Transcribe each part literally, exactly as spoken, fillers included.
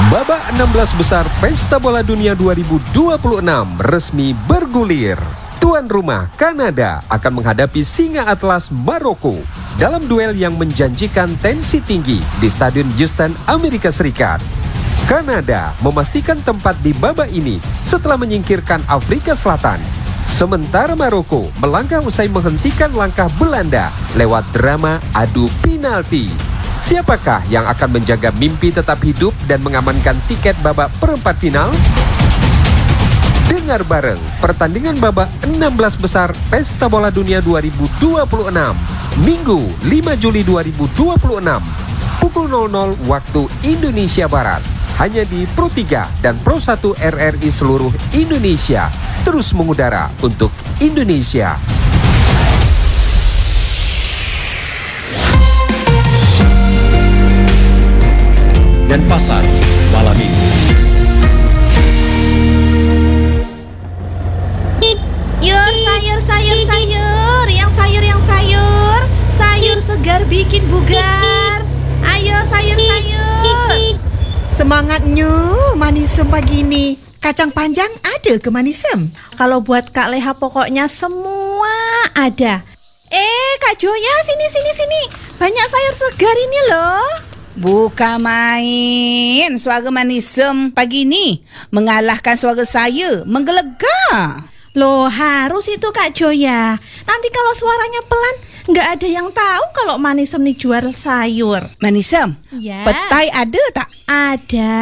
Babak enam belas besar Pesta Bola Dunia dua ribu dua puluh enam resmi bergulir. Tuan rumah Kanada akan menghadapi Singa Atlas Maroko dalam duel yang menjanjikan tensi tinggi di Stadion Houston, Amerika Serikat. Kanada memastikan tempat di babak ini setelah menyingkirkan Afrika Selatan. Sementara Maroko melangkah usai menghentikan langkah Belanda lewat drama adu penalti. Siapakah yang akan menjaga mimpi tetap hidup dan mengamankan tiket babak perempat final? Dengar bareng pertandingan babak enam belas besar Pesta Bola Dunia dua ribu dua puluh enam, Minggu lima Juli dua ribu dua puluh enam, pukul nol nol waktu Indonesia Barat. Hanya di Pro tiga dan Pro satu R R I seluruh Indonesia. Terus mengudara untuk Indonesia. Dan pasar malam ini. Yur, sayur, sayur, sayur. Yang sayur, yang sayur. Sayur segar bikin bugar. Ayo, sayur, sayur. Semangatnya manisem pagi ni. Kacang panjang ada ke manisem? Kalau buat Kak Leha pokoknya semua ada. Eh, Kak Joya, sini, sini, sini. Banyak sayur segar ini loh. Bukan main. Suara manisem pagi ni mengalahkan suara saya menggelegar. Loh, harus itu Kak Joya. Nanti kalau suaranya pelan, nggak ada yang tahu kalau manisem nih jual sayur. Manisem, Ya. petai ada tak? Ada.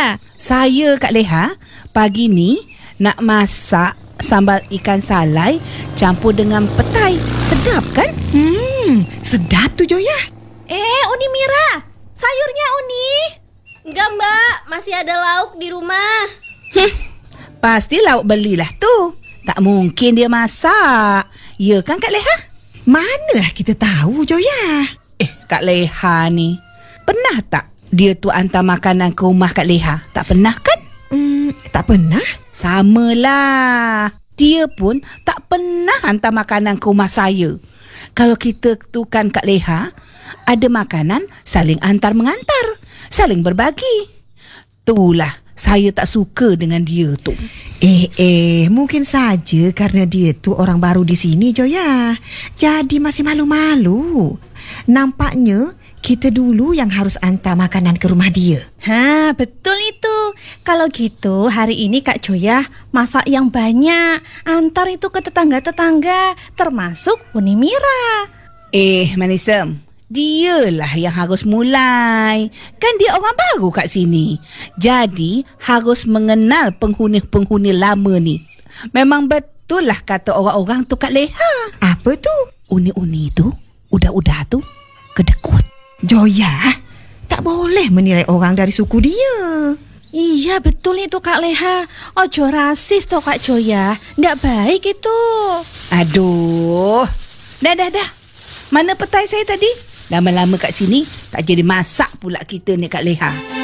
Saya Kak Leha pagi ni nak masak sambal ikan salai campur dengan petai. Sedap kan? Hmm, sedap tu Joya. Eh, Uni Mira, sayurnya Uni. Enggak mbak, masih ada lauk di rumah. Hm, pasti lauk belilah tu. Tak mungkin dia masak. Ya kan Kak Leha? Mana kita tahu Joya? Eh, Kak Leha ni, pernah tak dia tu hantar makanan ke rumah Kak Leha? Tak pernah kan? Hmm, tak pernah. Samalah. Dia pun tak pernah hantar makanan ke rumah saya. Kalau kita tu kan Kak Leha, ada makanan saling antar-mengantar, saling berbagi. Itulah saya tak suka dengan dia tu. Eh, eh, mungkin saja karena dia tu orang baru di sini Joya. Jadi masih malu-malu. Nampaknya kita dulu yang harus hantar makanan ke rumah dia. Ha, betul itu. Kalau gitu hari ini Kak Joya masak yang banyak. Antar itu ke tetangga-tetangga, termasuk Uni Mira. Eh, Manisem, dialah yang harus mulai. Kan dia orang baru kat sini. Jadi harus mengenal penghuni-penghuni lama ni. Memang betul lah kata orang-orang tu Kak Leha. Apa tu? Uni-uni tu, udah-udah tu, kedekut. Joya, tak boleh menilai orang dari suku dia. Iya, betul itu Kak Leha. Ojo rasis toh Kak Joya. Nggak baik itu. Aduh. Dah, dah, dah. Mana petai saya tadi? Lama-lama kat sini tak jadi masak pula kita ni Kak Leha.